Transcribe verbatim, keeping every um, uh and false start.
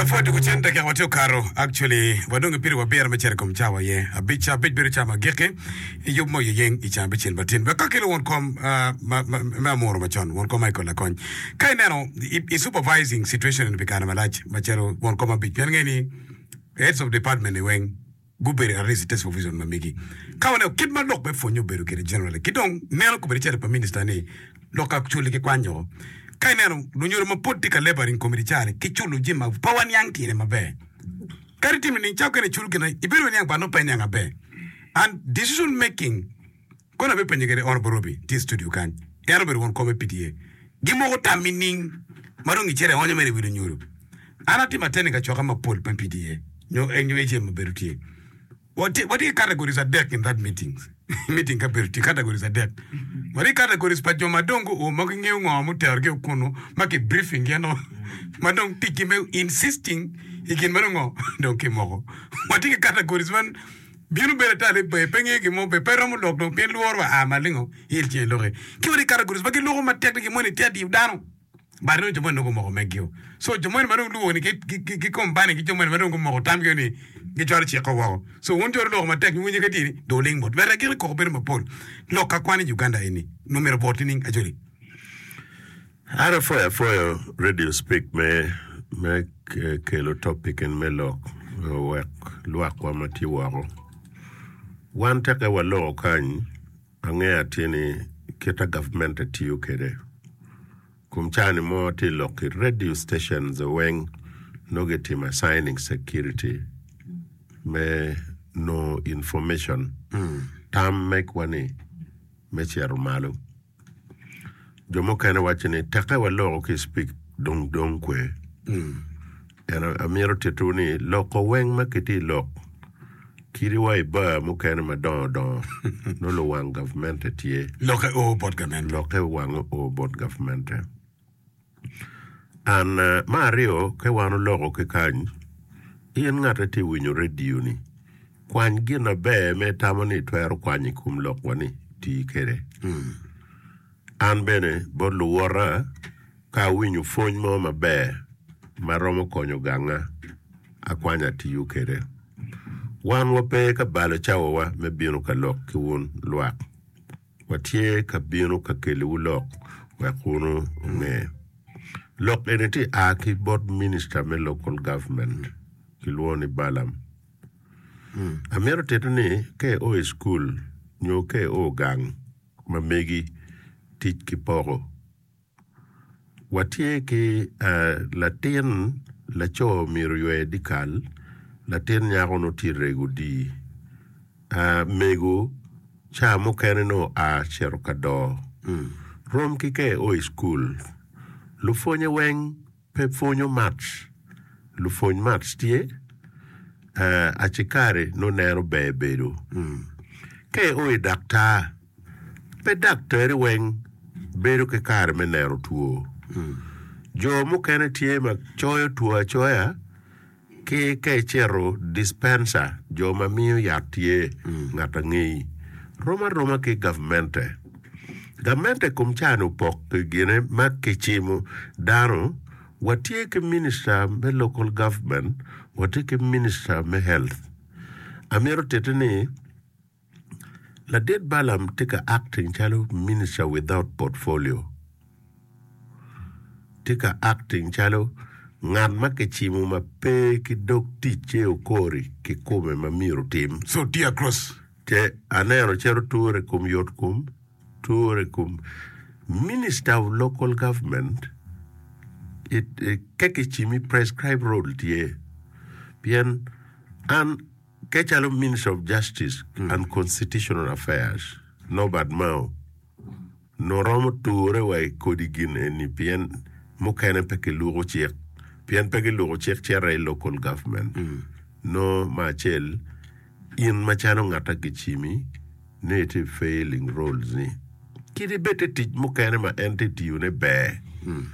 for to chen da ka karo actually wadong piri wa ber ma cher kom chawa ye a bicha bit bir chama geke yo mo ye yeng i chambe chen batin ba ka kilo won kom ma ma mor ma chon won kom Michael la kon kai nano i supervising situation in bikana malach ma chero won kom bit pen ngeni heads of department ni weng gubere arrest test for vision ma migi kawana kid ma lok be fonyo beru kere general kidong neno ko be cher pa minister ni lok actually ke kwanyo kai neno lunyoro ma politika laboring committee chare kichulu jima pawan yang tine mabe kari timi ni chakene chulu kena ibiru nyang pa no pa nyang abe and decision making kona be penyegere on borobi this studio kan yaro be won come P T A gimo ko tamining marongi chere onye mere wiru nyuru anati matene ka choka ma pol pa P T A nyo enyo eje maberutie what what categories are there in that meetings meeting categories categories are there what categories pa joma dongo o maginge ngo muterge kuno make briefing you know madong tiki me insisting ikin marongo donc moko what categories man bienu bele tale pe penge ki mo pe peromo lok do pen luor wa amalingo il tie lore ki what categories ba ki logo ma tek ki moni tedi dano baro jomo no mo megio so jomo ma ro lu ni ki ki kombane ki jomo ma ro mo tam ni ki jor ci ko wo so won jor lo ma tek ni woni kati do ling bot vera ki ko ber ma pol lo ka kwani Uganda ini numero botining ajoli ara for for radio speak me me ke lo topic en me lo work lo akwa mati waro wan ta ka wa lo kan ange atini keta government ati ukere kumchani mo ti lo ki radio stations weng no get him assigning security me no information mm. tam make wani me chero malo jomo kana wachini taka walo ki speak dong dong kwe mm. Yana amiro tetuni loko weng makiti lok kiri wai ba mukana madon don no lo wang government tie loke o board government loke wang o board government and uh, Mario ke wano loko ke kany ien ngata ti winyo radio ni kwany gina be me tamani twero kwanyi kum lok wani ti kere mm. An bene bod luwara ka winyo fony mo mabe maromo konyo ganga akwanya ti yukere wan wape ka balo chawa wa me bino ka lok ki wun luak watie ka bino ka kele wu lok wakunu nge lok eneti aki board minister me local government kilwoni balam mm. Amero tetani ke o school nyo ke o gang mamegi tich ki poro watie ki uh, latin la cho miru ywe dikal latin nyagono tiregu di uh, mego cha mukene no a cherokado mm. Rom ki ke o school lu fonye weng pe fonyo match lu fonyo match tie uh, achikare no nero bebedo mm. Ke o dakta pe daktere weng bedo ke kare me nero tuo mm. Jo mukene tie ma choyo tuo choya ke ke chero dispenser jo ma miyo yatie mm. Ngata ngi roma roma ke governmente governmente kumchano pok gine mak ke chimo dano watie ke minister me local government watie ke minister me health amero tetene la dead balam take a acting chalo minister without portfolio take a acting chalo ngan make chimo ma pe ki dok tiche okori ki kome ma miro tim so dia cross te anero chero tuore kum yot kum tuore kum minister of local government it, it keke chimi prescribe role tie bien an Kechalo Minister of Justice mm. and Constitutional Affairs, no bad mao. No romo ture wai kodigin eni pien mukene peke luro chek. Pien peke luro chek chere local government. Mm. No machel in machano ngata kichimi native failing roles ni. Kiri bete tij mukene ma entity une be. Mm.